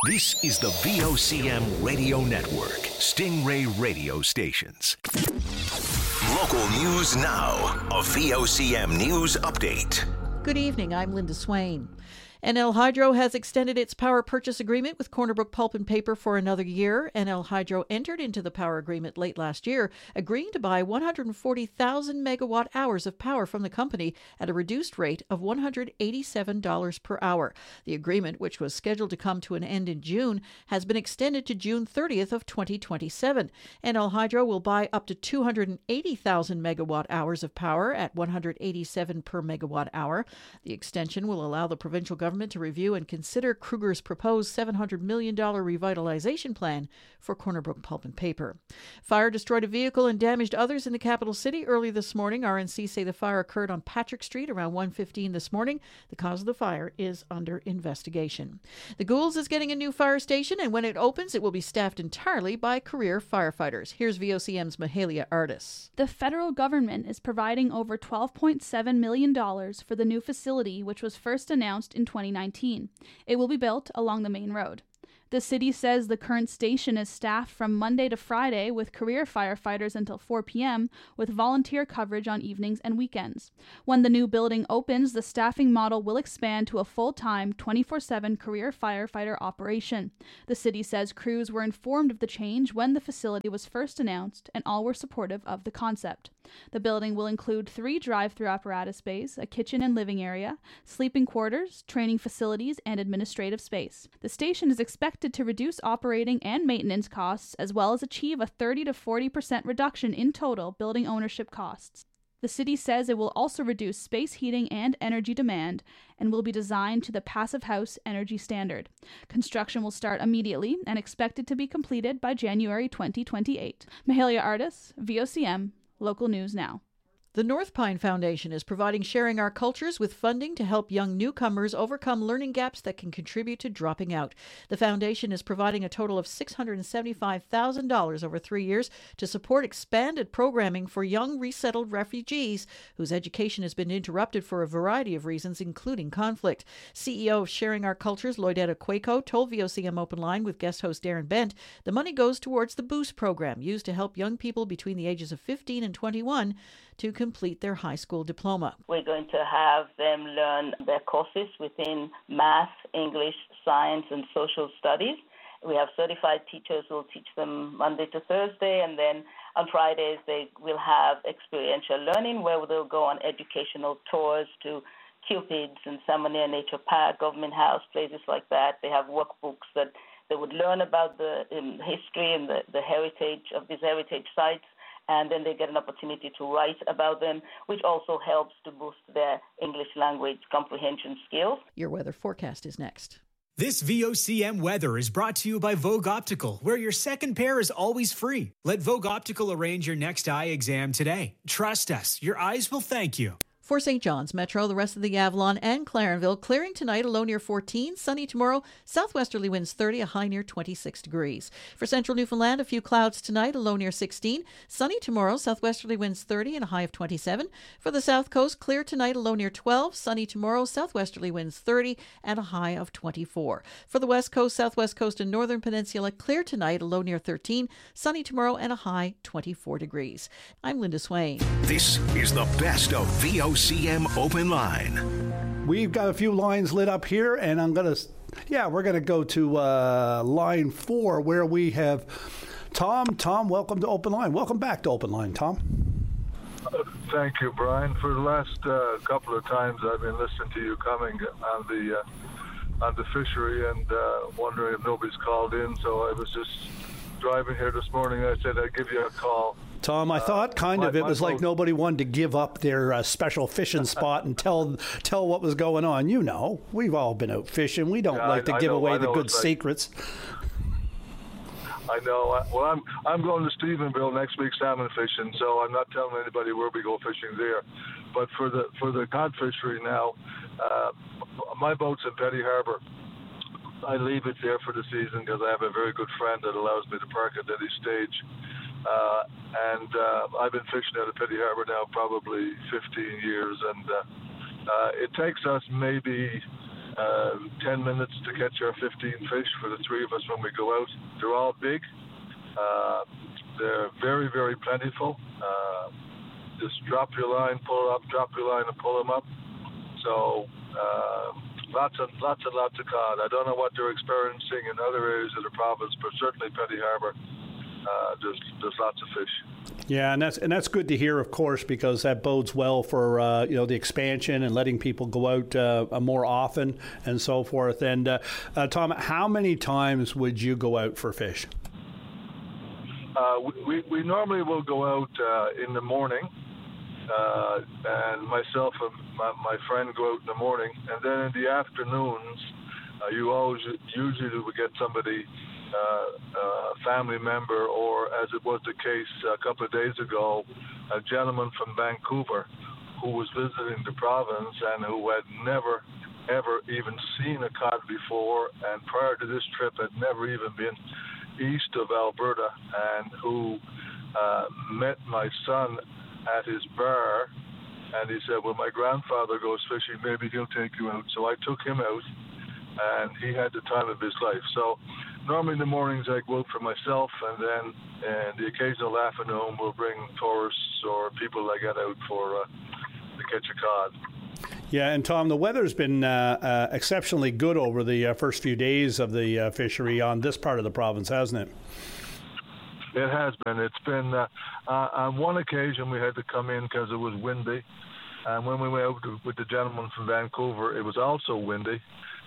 This is the VOCM Radio Network, Stingray radio stations. Local news now, a VOCM news update. Good evening, I'm Linda Swain. NL Hydro has extended its power purchase agreement with Corner Brook Pulp and Paper for another year. NL Hydro entered into the power agreement late last year, agreeing to buy 140,000 megawatt hours of power from the company at a reduced rate of $187 per hour. The agreement, which was scheduled to come to an end in June, has been extended to June 30th of 2027. NL Hydro will buy up to 280,000 megawatt hours of power at $187 per megawatt hour. The extension will allow the provincial government to review and consider Kruger's proposed $700 million revitalization plan for Corner Brook Pulp and Paper. Fire destroyed a vehicle and damaged others in the capital city early this morning. RNC say the fire occurred on Patrick Street around 1:15 this morning. The cause of the fire is under investigation. The Goulds is getting a new fire station, and when it opens, it will be staffed entirely by career firefighters. Here's VOCM's Mahalia Artis. The federal government is providing over $12.7 million for the new facility, which was first announced in 2019. It will be built along the main road. The city says the current station is staffed from Monday to Friday with career firefighters until 4 p.m. with volunteer coverage on evenings and weekends. When the new building opens, the staffing model will expand to a full-time 24/7 career firefighter operation. The city says crews were informed of the change when the facility was first announced, and all were supportive of the concept. The building will include 3 drive-through apparatus bays, a kitchen and living area, sleeping quarters, training facilities, and administrative space. The station is expected to reduce operating and maintenance costs, as well as achieve a 30 to 40% reduction in total building ownership costs. The city says it will also reduce space heating and energy demand and will be designed to the Passive House Energy Standard. Construction will start immediately and expected to be completed by January 2028. Mahalia Artis, VOCM, Local News Now. The North Pine Foundation is providing Sharing Our Cultures with funding to help young newcomers overcome learning gaps that can contribute to dropping out. The foundation is providing a total of $675,000 over 3 years to support expanded programming for young resettled refugees whose education has been interrupted for a variety of reasons, including conflict. CEO of Sharing Our Cultures, Lloydetta Quaco, told VOCM Open Line with guest host Darren Bent the money goes towards the Boost program, used to help young people between the ages of 15 and 21 to complete their high school diploma. We're going to have them learn their courses within math, English, science, and social studies. We have certified teachers who will teach them Monday to Thursday, and then on Fridays they will have experiential learning where they'll go on educational tours to Cupid's and Salmonia Nature Park, Government House, places like that. They have workbooks that they would learn about the history and the heritage of these heritage sites, and then they get an opportunity to write about them, which also helps to boost their English language comprehension skills. Your weather forecast is next. This VOCM weather is brought to you by Vogue Optical, where your second pair is always free. Let Vogue Optical arrange your next eye exam today. Trust us, your eyes will thank you. For St. John's Metro, the rest of the Avalon and Clarenville, clearing tonight, a low near 14, sunny tomorrow, southwesterly winds 30, a high near 26 degrees. For central Newfoundland, a few clouds tonight, a low near 16, sunny tomorrow, southwesterly winds 30 and a high of 27. For the south coast, clear tonight, a low near 12, sunny tomorrow, southwesterly winds 30 and a high of 24. For the west coast, southwest coast, and northern peninsula, clear tonight, a low near 13, sunny tomorrow, and a high 24 degrees. I'm Linda Swain. This is the best of VOCM Open Line. We've got a few lines lit up here, and we're going to go to line 4 where we have Tom. Tom, welcome to Open Line. Welcome back to Open Line, Tom. Thank you, Brian. For the last couple of times I've been listening to you coming on the fishery and wondering if nobody's called in, so I was just driving here this morning. I said I'd give you a call. Tom, I thought it was like nobody wanted to give up their special fishing spot and tell what was going on. You know, we've all been out fishing. We don't like to give away the good secrets. I know. Well, I'm going to Stephenville next week salmon fishing, so I'm not telling anybody where we go fishing there. But for the cod fishery now, my boat's in Petty Harbour. I leave it there for the season because I have a very good friend that allows me to park at any stage. And I've been fishing out of Petty Harbour now probably 15 years, and it takes us maybe 10 minutes to catch our 15 fish for the three of us when we go out. They're all big. They're very, very plentiful. Just drop your line, pull up, drop your line and pull them up. So lots and lots of cod. I don't know what they're experiencing in other areas of the province, but certainly Petty Harbour, there's lots of fish. Yeah, and that's good to hear, of course, because that bodes well for the expansion and letting people go out more often and so forth. And Tom, how many times would you go out for fish? We normally will go out in the morning, and myself and my friend go out in the morning, and then in the afternoons, you always usually would get somebody. Family member, or as it was the case a couple of days ago, a gentleman from Vancouver who was visiting the province and who had never, ever even seen a cod before, and prior to this trip had never even been east of Alberta, and who met my son at his bar, and he said, well, my grandfather goes fishing, maybe he'll take you out. So I took him out, and he had the time of his life. So normally in the mornings I go out for myself, and then the occasional afternoon we'll bring tourists or people that get out for to catch a cod. Yeah, and Tom, the weather's been exceptionally good over the first few days of the fishery on this part of the province, hasn't it? It has been. It's been, on one occasion we had to come in because it was windy, and when we went out with the gentleman from Vancouver, it was also windy.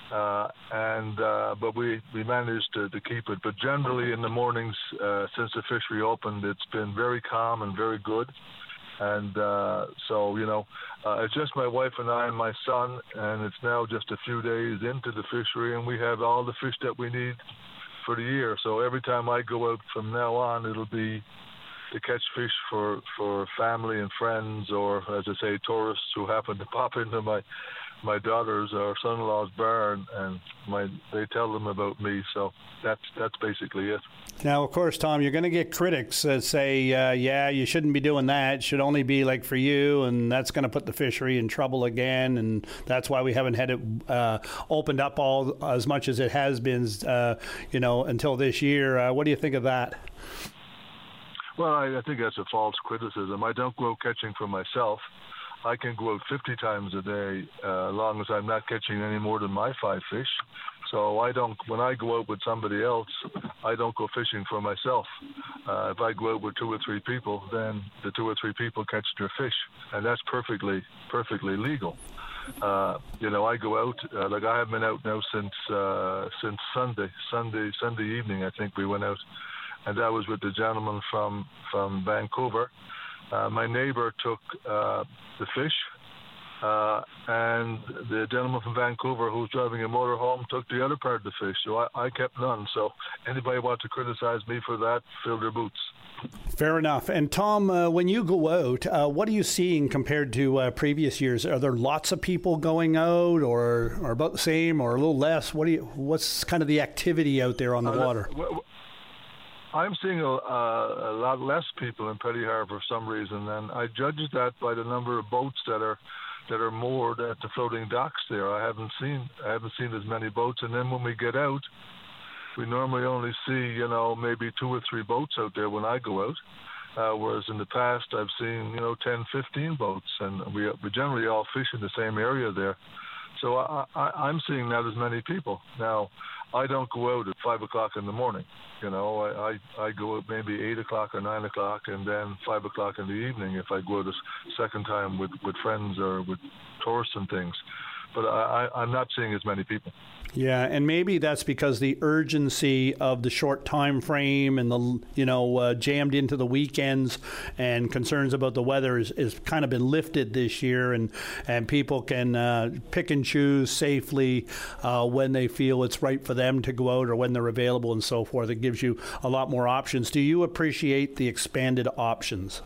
But we managed to keep it. But generally in the mornings, since the fishery opened, it's been very calm and very good. And so, it's just my wife and I and my son, and it's now just a few days into the fishery, and we have all the fish that we need for the year. So every time I go out from now on, it'll be to catch fish for family and friends, or, as I say, tourists who happen to pop into my daughter's or son-in-law's bar, and they tell them about me. So that's basically it. Now, of course, Tom, you're going to get critics that say, you shouldn't be doing that. It should only be like for you, and that's going to put the fishery in trouble again, and that's why we haven't had it opened up all as much as it has been, until this year. What do you think of that? Well, I think that's a false criticism. I don't go out catching for myself. I can go out 50 times a day, as long as I'm not catching any more than my 5 fish. So when I go out with somebody else, I don't go fishing for myself. If I go out with 2 or 3 people, then the 2 or 3 people catch their fish, and that's perfectly legal. I go out, like I have been out now since Sunday evening, I think we went out, and that was with the gentleman from Vancouver. My neighbor took the fish, and the gentleman from Vancouver who's driving a motorhome took the other part of the fish. So I kept none. So anybody wants to criticize me for that, fill their boots. Fair enough. And Tom, when you go out, what are you seeing compared to previous years? Are there lots of people going out, or about the same, or a little less? What's kind of the activity out there on the water? I'm seeing a lot less people in Petty Harbour for some reason, and I judge that by the number of boats that are moored at the floating docks there. I haven't seen as many boats, and then when we get out, we normally only see maybe 2 or 3 boats out there when I go out, whereas in the past I've seen 10, 15 boats, and we generally all fish in the same area there. So I'm seeing not as many people now. I don't go out at 5 o'clock in the morning. I go out maybe 8 o'clock or 9 o'clock, and then 5 o'clock in the evening if I go out a second time with friends or with tourists and things. But I'm not seeing as many people. Yeah, and maybe that's because the urgency of the short time frame and the jammed into the weekends and concerns about the weather is kind of been lifted this year, and people can pick and choose safely when they feel it's right for them to go out or when they're available and so forth. It gives you a lot more options. Do you appreciate the expanded options?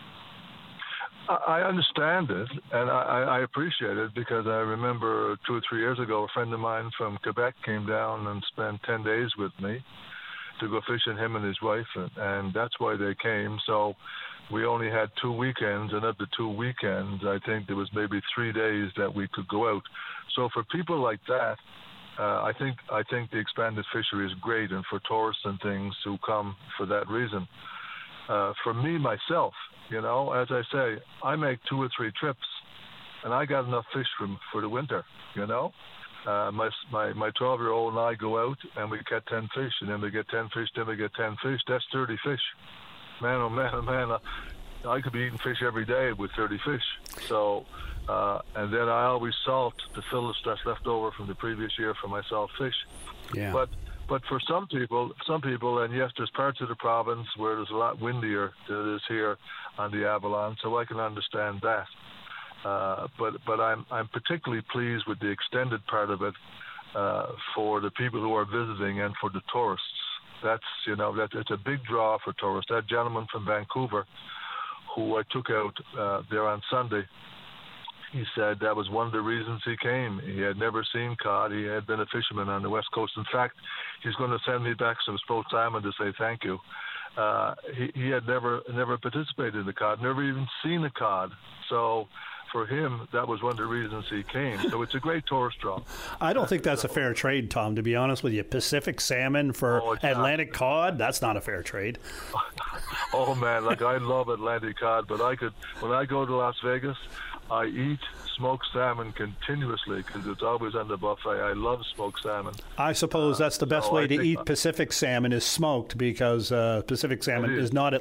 I understand it, and I appreciate it, because I remember 2 or 3 years ago, a friend of mine from Quebec came down and spent 10 days with me, to go fishing, him and his wife, and that's why they came. So we only had 2 weekends, and of the 2 weekends, I think there was maybe 3 days that we could go out. So for people like that, I think the expanded fishery is great, and for tourists and things who come for that reason. For me, myself, as I say, I make 2 or 3 trips, and I got enough fish for the winter, My 12-year-old and I go out, and we get 10 fish, and then we get 10 fish, then we get 10 fish. That's 30 fish. Man, oh man, oh man. I could be eating fish every day with 30 fish. So, and then I always salt the fillets that's left over from the previous year for my salt fish. Yeah. But for some people, and yes, there's parts of the province where there's a lot windier than it is here on the Avalon, so I can understand that. But I'm particularly pleased with the extended part of it for the people who are visiting and for the tourists. It's a big draw for tourists. That gentleman from Vancouver, who I took out there on Sunday, he said that was one of the reasons he came. He had never seen cod. He had been a fisherman on the West Coast. In fact, he's going to send me back some smoked salmon to say thank you. He had never participated in the cod, never even seen a cod. So for him, that was one of the reasons he came. So it's a great tourist draw. I don't think that's a fair trade, Tom, to be honest with you. Pacific salmon for Atlantic cod, that's not a fair trade. Oh, man, I love Atlantic cod, but when I go to Las Vegas, I eat smoked salmon continuously because it's always on the buffet. I love smoked salmon. I suppose that's the best way to eat Pacific salmon is smoked, because Pacific salmon is not